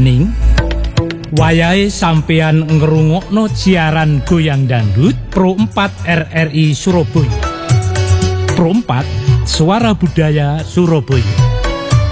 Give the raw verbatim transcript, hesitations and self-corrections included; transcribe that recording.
Daning wayahe sampeyan ngrungokno siaran goyang dangdut Pro empat R R I Surabaya. Pro empat Suara Budaya Surabaya.